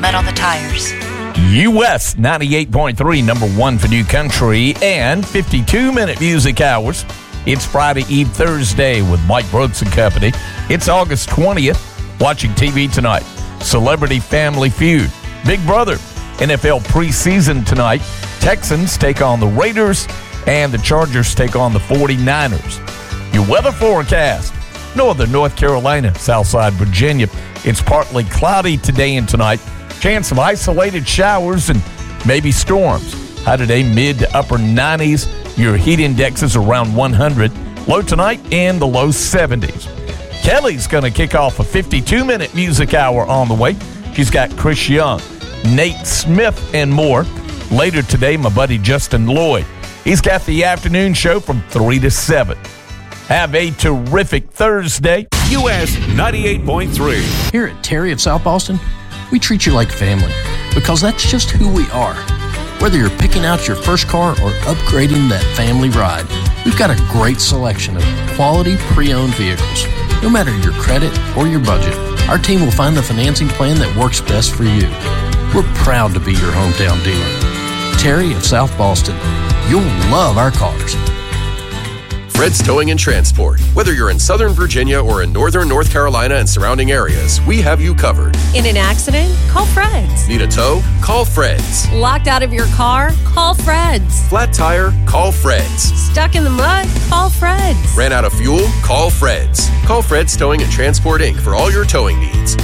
mud on the tires. US 98.3, number one for New Country, and 52-minute music hours. It's Friday Eve Thursday with Mike Brooks and Company. It's August 20th. Watching TV tonight, Celebrity Family Feud, Big Brother, NFL preseason tonight. Texans take on the Raiders, and the Chargers take on the 49ers. Your weather forecast: northern North Carolina, Southside Virginia. It's partly cloudy today and tonight. Chance of isolated showers and maybe storms. High today, mid to upper 90s. Your heat index is around 100. Low tonight in the low 70s. Kelly's going to kick off a 52-minute music hour on the way. She's got Chris Young, Nate Smith, and more. Later today, my buddy Justin Lloyd. He's got the afternoon show from 3 to 7. Have a terrific Thursday. US 98.3. Here at Terry of South Boston, we treat you like family because that's just who we are. Whether you're picking out your first car or upgrading that family ride, we've got a great selection of quality pre-owned vehicles. No matter your credit or your budget, our team will find the financing plan that works best for you. We're proud to be your hometown dealer. Terry of South Boston. You'll love our cars. Fred's Towing and Transport. Whether you're in Southern Virginia or in Northern North Carolina and surrounding areas, we have you covered. In an accident? Call Fred's. Need a tow? Call Fred's. Locked out of your car? Call Fred's. Flat tire? Call Fred's. Stuck in the mud? Call Fred's. Ran out of fuel? Call Fred's. Call Fred's Towing and Transport, Inc. for all your towing needs.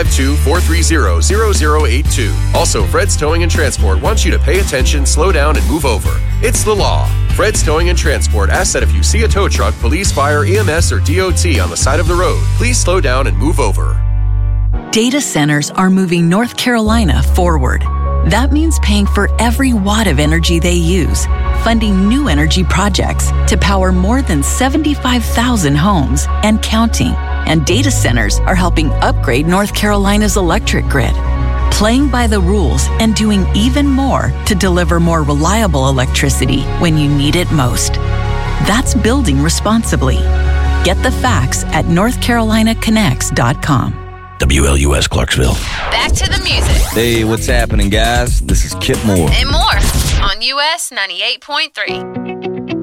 252-430-0082. Also, Fred's Towing and Transport wants you to pay attention, slow down, and move over. It's the law. Fred's Towing and Transport asks that if you see a tow truck, police, fire, EMS, or DOT on the side of the road, please slow down and move over. Data centers are moving North Carolina forward. That means paying for every watt of energy they use, funding new energy projects to power more than 75,000 homes and counting. And data centers are helping upgrade North Carolina's electric grid, playing by the rules and doing even more to deliver more reliable electricity when you need it most. That's building responsibly. Get the facts at NorthCarolinaConnects.com. WLUS Clarksville. Back to the music. Hey, what's happening, guys? This is Kip Moore. And more on US 98.3.